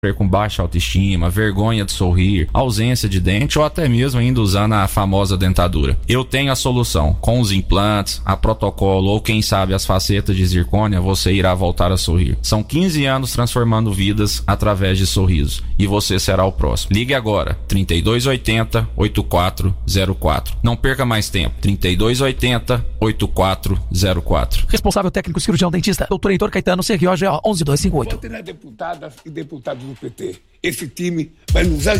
com baixa autoestima, vergonha de sorrir, ausência de dente ou até mesmo ainda usando a famosa dentadura. Eu tenho a solução. Com os implantes, a protocolo ou quem sabe as facetas de zircônia, você irá voltar a sorrir. São 15 anos transformando vidas através de sorrisos e você será o próximo. Ligue agora, 3280-8404. Não perca mais tempo, 3280-8404. Responsável técnico cirurgião dentista, Dr. Heitor Caetano, CRO 11258. Vote nas deputadas e deputados do PT. Esse time vai nos ajudar.